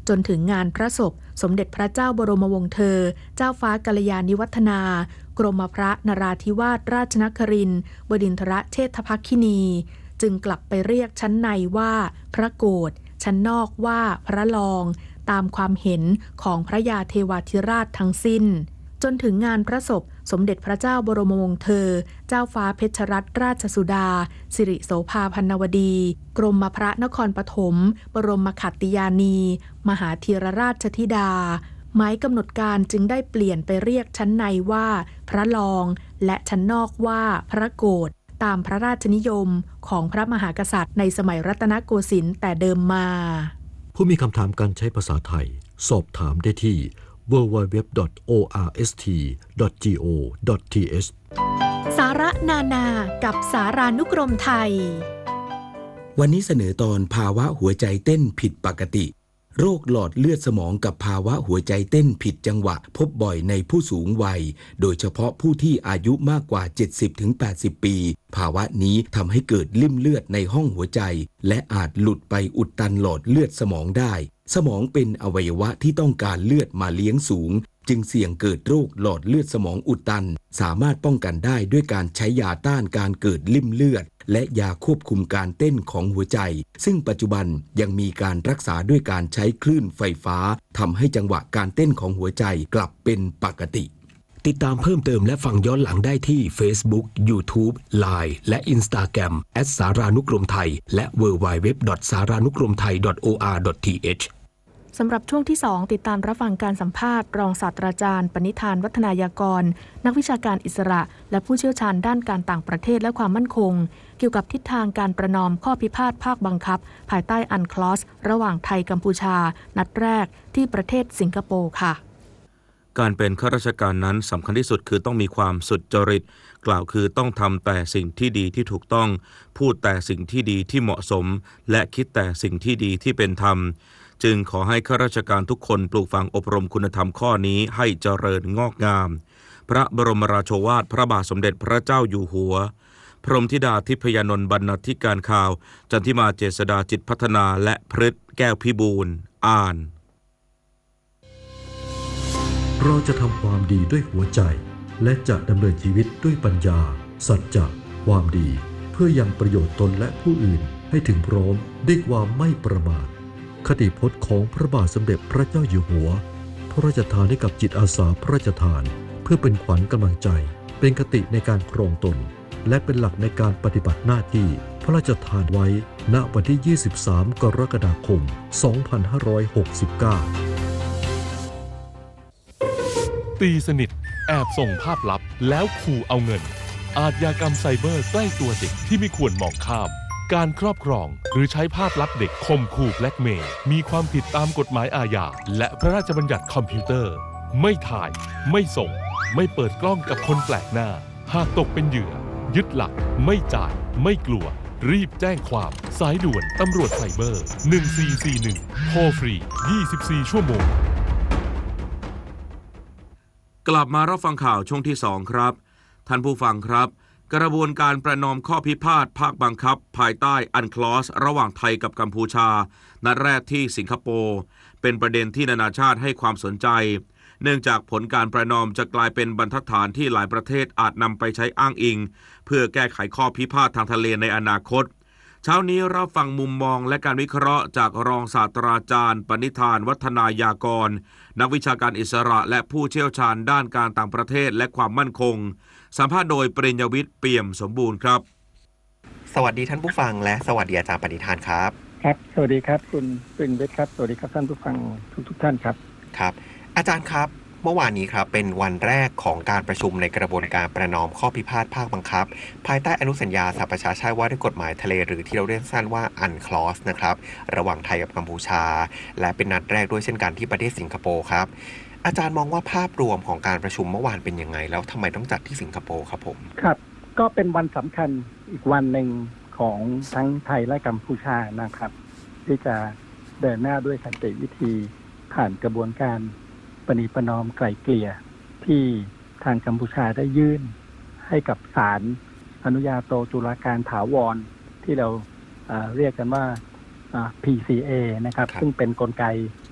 จนถึงงานพระศพสมเด็จพระเจ้าบรมวงศ์เธอเจ้าฟ้ากัลยาณิวัฒนากรมพระนราธิวาสราชนครินทร์บดินทรเชษฐภัคินีจึงกลับไปเรียกชั้นในว่าพระโกฐชั้นนอกว่าพระรองตามความเห็นของพระยาเทวาธิราชทั้งสิ้นจนถึงงานพระศพสมเด็จพระเจ้าบรมวงศ์เธอเจ้าฟ้าเพชรรัตนราชสุดาสิริโสภาพันนวดีกรมพระนครปฐมบรมขัตติยานีมหาธีรราชธิดาหมายกำหนดการจึงได้เปลี่ยนไปเรียกชั้นในว่าพระรองและชั้นนอกว่าพระโกฐตามพระราชนิยมของพระมหากษัตริย์ในสมัยรัตนโกสินทร์แต่เดิมมาผู้มีคำถามการใช้ภาษาไทยสอบถามได้ที่ www.orst.go.th สาระนานากับสารานุกรมไทยวันนี้เสนอตอนภาวะหัวใจเต้นผิดปกติโรคหลอดเลือดสมองกับภาวะหัวใจเต้นผิดจังหวะพบบ่อยในผู้สูงวัยโดยเฉพาะผู้ที่อายุมากกว่า 70-80 ปีภาวะนี้ทำให้เกิดลิ่มเลือดในห้องหัวใจและอาจหลุดไปอุดตันหลอดเลือดสมองได้สมองเป็นอวัยวะที่ต้องการเลือดมาเลี้ยงสูงจึงเสี่ยงเกิดโรคหลอดเลือดสมองอุดตันสามารถป้องกันได้ด้วยการใช้ยาต้านการเกิดลิ่มเลือดและยาควบคุมการเต้นของหัวใจซึ่งปัจจุบันยังมีการรักษาด้วยการใช้คลื่นไฟฟ้าทำให้จังหวะการเต้นของหัวใจกลับเป็นปกติติดตามเพิ่มเติมและฟังย้อนหลังได้ที่ Facebook, YouTube, Line และ Instagram @saranukromthai และ www.saranukromthai.or.th สำหรับช่วงที่ 2 ติดตามรับฟังการสัมภาษณ์รองศาสตราจารย์ปณิธานวัฒนายากรนักวิชาการอิสระและผู้เชี่ยวชาญด้านการต่างประเทศและความมั่นคงเกี่ยวกับทิศทางการประนอมข้อพิพาทภาคบังคับภายใต้อันคลอสระหว่างไทยกัมพูชานัดแรกที่ประเทศสิงคโปร์ค่ะการเป็นข้าราชการนั้นสำคัญที่สุดคือต้องมีความสุจริตกล่าวคือต้องทำแต่สิ่งที่ดีที่ถูกต้องพูดแต่สิ่งที่ดีที่เหมาะสมและคิดแต่สิ่งที่ดีที่เป็นธรรมจึงขอให้ข้าราชการทุกคนปลูกฝังอบรมคุณธรรมข้อนี้ให้เจริญงอกงามพระบรมราโชวาทพระบาทสมเด็จพระเจ้าอยู่หัวพรหมธิดาทิพยานนท์บรรณาธิการข่าวจันทิมาเจษฎาจิตพัฒนาและพฤทธิ์แก้วพิบูลอ่านเราจะทำความดีด้วยหัวใจและจะดำเนินชีวิตด้วยปัญญาสัจจะความดีเพื่อยังประโยชน์ตนและผู้อื่นให้ถึงพร้อมด้วยความไม่ประมาทคติพจน์ของพระบาทสมเด็จพระเจ้าอยู่หัวพระราชทานให้กับจิตอาสาพระราชทานเพื่อเป็นขวัญกำลังใจเป็นคติในการครองตนและเป็นหลักในการปฏิบัติหน้าที่พระราชทานไว้ณวันที่ 23 กรกฎาคม 2569 ตีสนิทแอบส่งภาพลับแล้วขู่เอาเงินอาชญากรรมไซเบอร์ใกล้ตัวเด็กที่ไม่ควรมองข้ามการครอบครองหรือใช้ภาพลับเด็กข่มขู่แบล็กเมย์มีความผิดตามกฎหมายอาญาและพระราชบัญญัติคอมพิวเตอร์ไม่ถ่ายไม่ส่งไม่เปิดกล้องกับคนแปลกหน้าหากตกเป็นเหยื่อยึดหลักไม่จ่ายไม่กลัวรีบแจ้งความสายด่วนตำรวจไซเบอร์1441โทรฟรี24ชั่วโมงกลับมารับฟังข่าวช่วงที่ 2 ครับท่านผู้ฟังครับกระบวนการประนอมข้อพิพาทภาคบังคับภายใต้อันคลอสระหว่างไทยกับกัมพูชานัดแรกที่สิงคโปร์เป็นประเด็นที่นานาชาติให้ความสนใจเนื่องจากผลการประนอมจะกลายเป็นบรรทัดฐานที่หลายประเทศอาจนำไปใช้อ้างอิงเพื่อแก้ไขข้อพิพาททางทะเลในอนาคตเช้านี้รับฟังมุมมองและการวิเคราะห์จากรองศาสตราจารย์ปณิธานวัฒนายากรนักวิชาการอิสระและผู้เชี่ยวชาญด้านการต่างประเทศและความมั่นคงสัมภาษณ์โดยปริญญวิทย์เปี่ยมสมบูรณ์ครับสวัสดีท่านผู้ฟังและสวัสดีอาจารย์ปณิธานครับครับสวัสดีครับคุณปริญญวิทย์ครับสวัสดีครับท่านผู้ฟังทุกท่านครับครับอาจารย์ครับเมื่อวานนี้ครับเป็นวันแรกของการประชุมในกระบวนการประนอมข้อพิพาทภาคบังคับภายใต้อนุสัญญาสหประชาชาติว่าด้วยกฎหมายทะเลหรือที่เราเรียกสั้นว่าอันคลอสนะครับระหว่างไทยกับกัมพูชาและเป็นนัดแรกด้วยเช่นกันที่ประเทศสิงคโปร์ครับอาจารย์มองว่าภาพรวมของการประชุมเมื่อวานเป็นยังไงแล้วทำไมต้องจัดที่สิงคโปร์ครับผมครับก็เป็นวันสำคัญอีกวันหนึ่งของทั้งไทยและกัมพูชานะครับที่จะเดินหน้าด้วยสันติวิธีผ่านกระบวนการประนีประนอมไกล่เกลี่ยที่ทางกัมพูชาได้ยื่นให้กับศาลอนุญาโตตุลาการถาวรที่เราเรียกกันว่าPCA นะครับซึ่งเป็นกลไก